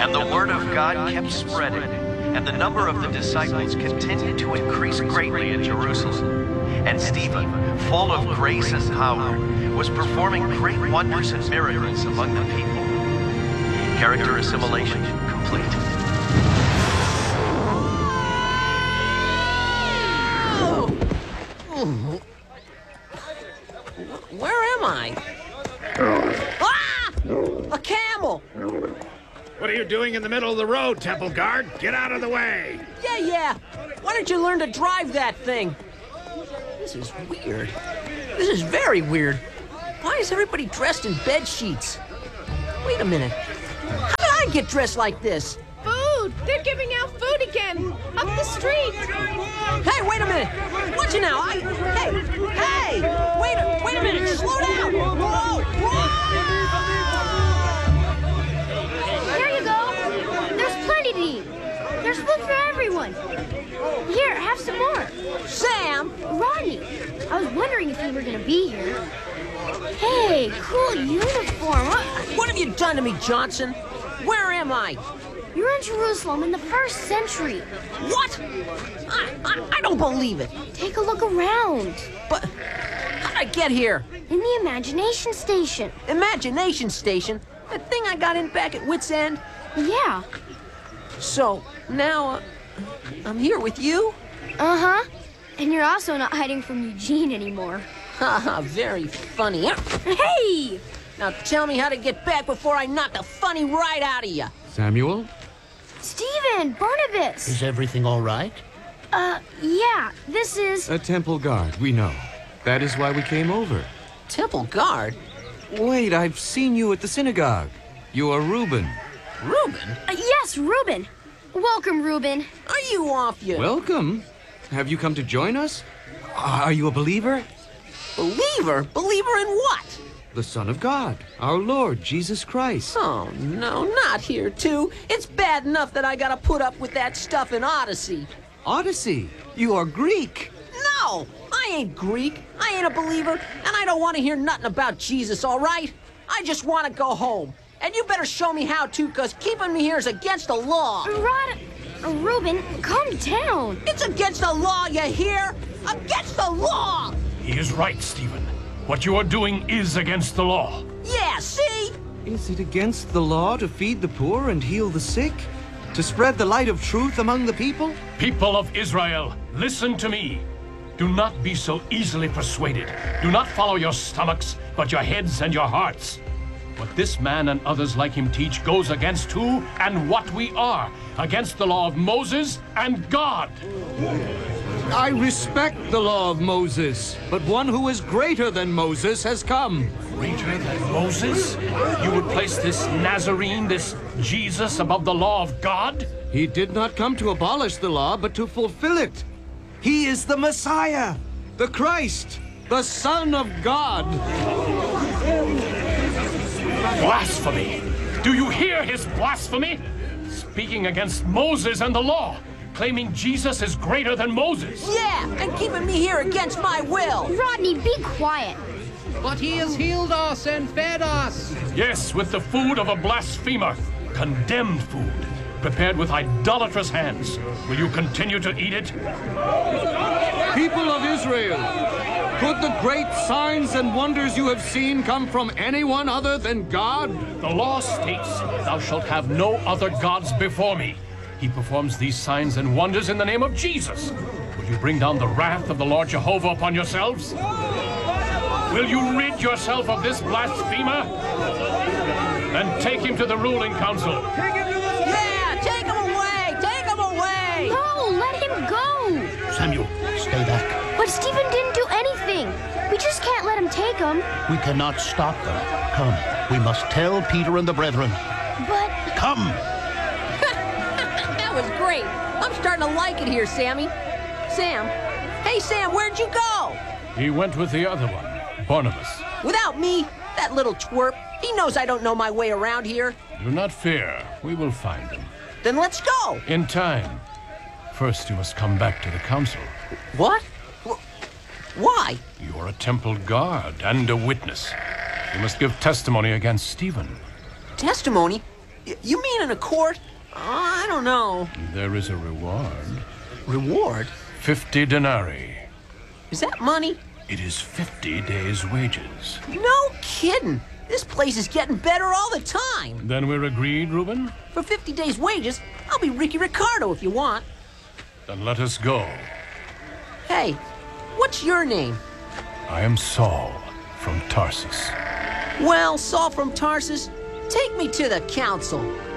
And the word of God kept spreading, and the number of the disciples continued to increase greatly in Jerusalem. And Stephen, full of grace and power, was performing great wonders and miracles among the people. Character assimilation complete. Where am I? Ah! A camel! What are you doing in the middle of the road, Temple Guard? Get out of the way! Yeah. Why don't you learn to drive that thing? This is weird. This is very weird. Why is everybody dressed in bed sheets? Wait a minute. How did I get dressed like this? Food! They're giving out food again! Up the street! Hey, wait a minute! Watch it now! Hey! Wait a minute! Slow down! Whoa! Here you go. There's plenty to eat. There's food for everyone. Here, have some more. Sam! Rodney, I was wondering if you were going to be here. Hey, cool uniform. What have you done to me, Johnson? Where am I? You're in Jerusalem in the 1st century. What? I don't believe it. Take a look around. But how'd I get here? In the Imagination Station. Imagination Station? That thing I got in back at Wit's End? Yeah. So, now, I'm here with you? Uh-huh. And you're also not hiding from Eugene anymore. Haha, very funny. Hey! Now tell me how to get back before I knock the funny right out of you. Samuel? Stephen, Barnabas. Is everything all right? Yeah, this is... A temple guard, we know. That is why we came over. Temple guard? Wait, I've seen you at the synagogue. You are Reuben. Reuben? yes, Reuben. Welcome, Reuben. Are you off your... Welcome. Have you come to join us? Are you a believer? Believer? Believer in what? The Son of God, our Lord Jesus Christ. Oh, no, not here, too. It's bad enough that I gotta put up with that stuff in Odyssey. Odyssey, you are Greek. No, I ain't Greek. I ain't a believer, and I don't want to hear nothing about Jesus, all right? I just want to go home. And you better show me how to, because keeping me here is against the law. Reuben, calm down. It's against the law, you hear? Against the law! He is right, Stephen. What you are doing is against the law. Yeah, see? Is it against the law to feed the poor and heal the sick? To spread the light of truth among the people? People of Israel, listen to me. Do not be so easily persuaded. Do not follow your stomachs, but your heads and your hearts. What this man and others like him teach goes against who and what we are, against the law of Moses and God. I respect the law of Moses, but one who is greater than Moses has come. Greater than Moses? You would place this Nazarene, this Jesus, above the law of God? He did not come to abolish the law, but to fulfill it. He is the Messiah, the Christ, the Son of God. Blasphemy! Do you hear his blasphemy? Speaking against Moses and the law, claiming Jesus is greater than Moses. Yeah, and keeping me here against my will. Rodney, be quiet. But he has healed us and fed us. Yes, with the food of a blasphemer, condemned food, prepared with idolatrous hands. Will you continue to eat it? People of Israel, could the great signs and wonders you have seen come from anyone other than God? The law states, thou shalt have no other gods before me. He performs these signs and wonders in the name of Jesus. Will you bring down the wrath of the Lord Jehovah upon yourselves? Will you rid yourself of this blasphemer? Then take him to the ruling council. Yeah, take him away! Take him away! No, let him go. Samuel, stay back. But Stephen didn't do anything. We just can't let him take him. We cannot stop them. Come, we must tell Peter and the brethren. But... Come! That was great. I'm starting to like it here, Sammy. Sam. Hey, Sam, where'd you go? He went with the other one, Barnabas. Without me? That little twerp. He knows I don't know my way around here. Do not fear. We will find him. Then let's go. In time. First, you must come back to the council. What? Why? You are a temple guard and a witness. You must give testimony against Stephen. Testimony? You mean in a court? I don't know. There is a reward. Reward? 50 denarii. Is that money? It is 50 days' wages. No kidding. This place is getting better all the time. Then we're agreed, Reuben? For 50 days' wages, I'll be Ricky Ricardo if you want. Then let us go. Hey, what's your name? I am Saul from Tarsus. Well, Saul from Tarsus, take me to the council.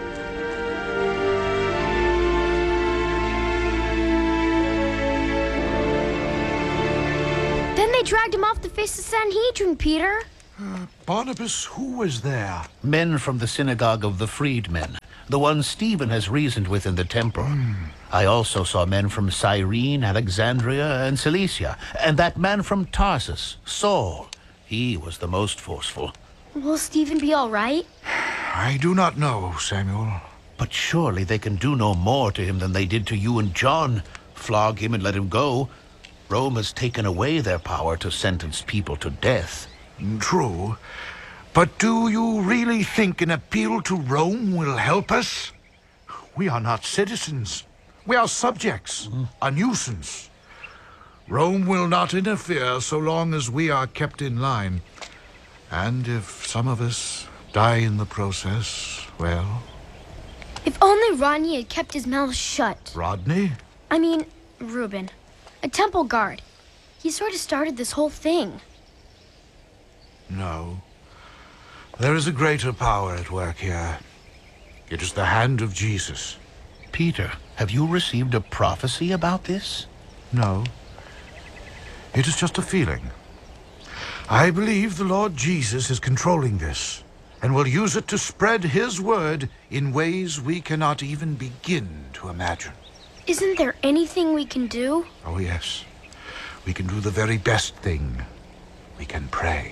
Then they dragged him off the face of Sanhedrin, Peter. Barnabas, who was there? Men from the synagogue of the freedmen, the ones Stephen has reasoned with in the temple. I also saw men from Cyrene, Alexandria, and Cilicia, and that man from Tarsus, Saul. He was the most forceful. Will Stephen be all right? I do not know, Samuel. But surely they can do no more to him than they did to you and John. Flog him and let him go. Rome has taken away their power to sentence people to death. True. But do you really think an appeal to Rome will help us? We are not citizens. We are subjects, a nuisance. Rome will not interfere so long as we are kept in line. And if some of us die in the process, well... If only Rodney had kept his mouth shut. Rodney? I mean, Reuben. A temple guard. He sort of started this whole thing. No. There is a greater power at work here. It is the hand of Jesus. Peter, have you received a prophecy about this? No. It is just a feeling. I believe the Lord Jesus is controlling this, and will use it to spread his word in ways we cannot even begin to imagine. Isn't there anything we can do? Oh, yes. We can do the very best thing. We can pray.